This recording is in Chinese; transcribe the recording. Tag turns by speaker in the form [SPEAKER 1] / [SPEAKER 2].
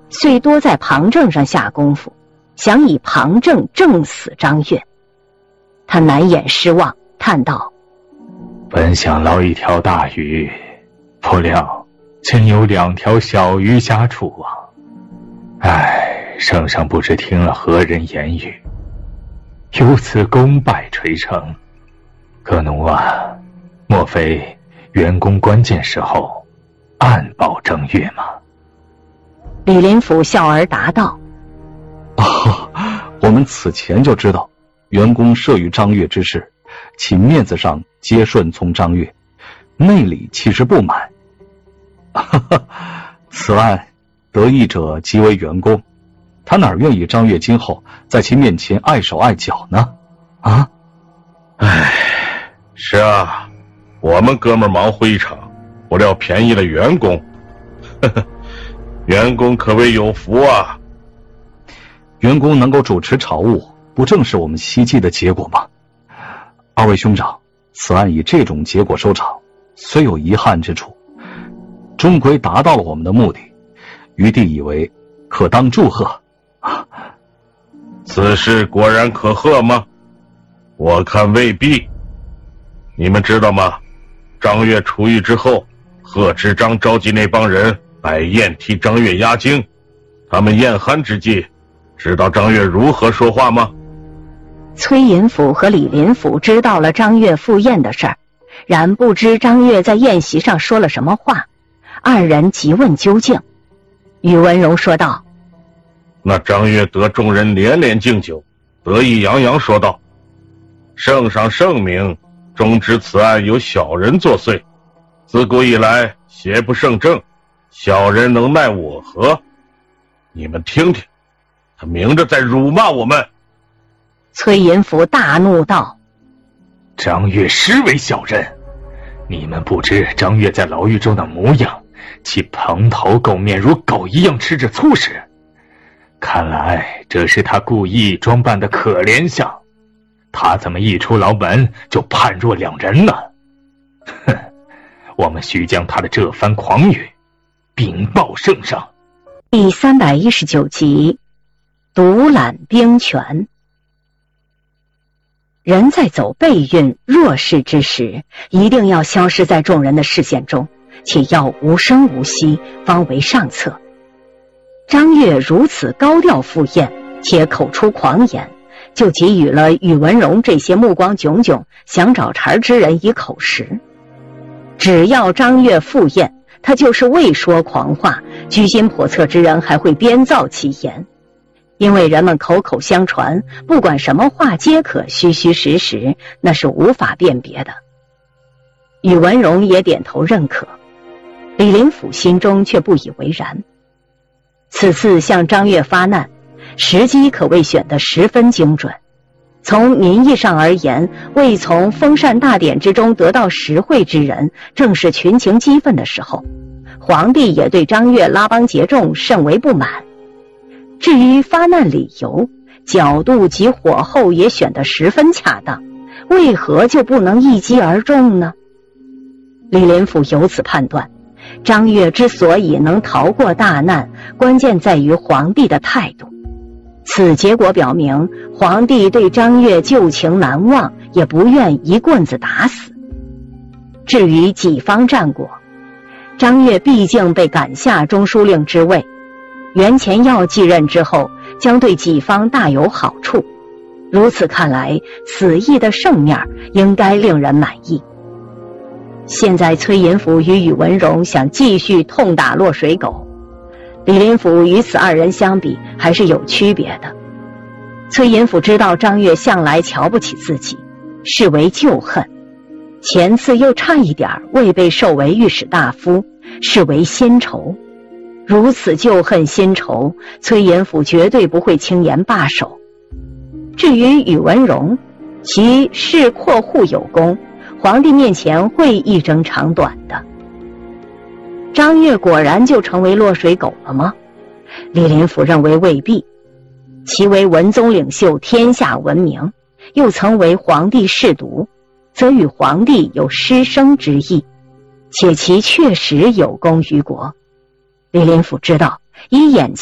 [SPEAKER 1] 遂多在庞正上下功夫，想以庞正正死张悦。他难掩失望，叹道：
[SPEAKER 2] 本想捞一条大鱼，不料竟有2条小鱼虾处啊！唉，圣上不知听了何人言语，由此功败垂成。葛奴啊，莫非元公关键时候暗报张悦吗？
[SPEAKER 1] 李林甫笑而答道：
[SPEAKER 3] 我们此前就知道元公慑于张悦之事，其面子上皆顺从张悦，内里其实不满。此案得益者即为元公，他哪愿意张悦今后在其面前碍手碍脚呢？
[SPEAKER 4] 是啊，我们哥们忙活一场，不料便宜了元公。元公可谓有福啊！
[SPEAKER 3] 元公能够主持朝务，不正是我们希冀的结果吗？二位兄长，此案以这种结果收场，虽有遗憾之处，终归达到了我们的目的，余弟以为可当祝贺。
[SPEAKER 4] 此事果然可贺吗？我看未必。你们知道吗？张悦出狱之后，贺知章召集那帮人摆宴替张悦压惊。他们宴酣之际，知道张悦如何说话吗？
[SPEAKER 1] 崔寅甫和李林甫知道了张悦赴宴的事儿，然不知张悦在宴席上说了什么话，二人急问究竟。宇文荣说道：
[SPEAKER 4] 那张悦得众人连连敬酒，得意洋洋说道：圣上圣明，终知此案有小人作祟，自古以来邪不胜正，小人能奈我何？你们听听，他明着在辱骂我们。
[SPEAKER 1] 崔寅甫大怒道：
[SPEAKER 2] 张悦实为小人，你们不知张悦在牢狱中的模样，其蓬头垢面，如狗一样吃着粗食。看来这是他故意装扮的可怜相，他怎么一出牢门就判若两人呢？哼，我们须将他的这番狂语禀报圣上。
[SPEAKER 1] 第319集，独揽兵权。人在走背运弱势之时，一定要消失在众人的视线中，且要无声无息，方为上策。张悦如此高调赴宴，且口出狂言，就给予了宇文荣这些目光炯炯想找茬之人以口实。只要张悦赴宴，他就是未说狂话，居心叵测之人还会编造其言。因为人们口口相传，不管什么话皆可虚虚实实，那是无法辨别的。宇文荣也点头认可，李林甫心中却不以为然。此次向张悦发难，时机可谓选得十分精准。从民意上而言，未从封禅大典之中得到实惠之人，正是群情激愤的时候。皇帝也对张悦拉帮结众甚为不满。至于发难理由、角度及火候也选得十分恰当，为何就不能一击而中呢？李林甫由此判断，张悦之所以能逃过大难，关键在于皇帝的态度。此结果表明，皇帝对张悦旧情难忘，也不愿一棍子打死。至于己方战果，张悦毕竟被赶下中书令之位，袁乾耀继任之后，将对己方大有好处。如此看来，此役的胜面应该令人满意。现在崔寅甫与宇文荣想继续痛打落水狗，李林甫与此二人相比还是有区别的。崔寅甫知道张悦向来瞧不起自己，视为旧恨，前次又差一点未被授为御史大夫，视为新仇。如此旧恨新仇，崔寅甫绝对不会轻言罢手。至于宇文荣，其事阔户有功，皇帝面前会一争长短的。张悦果然就成为落水狗了吗？李林甫认为未必。其为文宗领袖，天下闻名，又曾为皇帝侍读，则与皇帝有师生之意，且其确实有功于国。李林甫知道，以眼前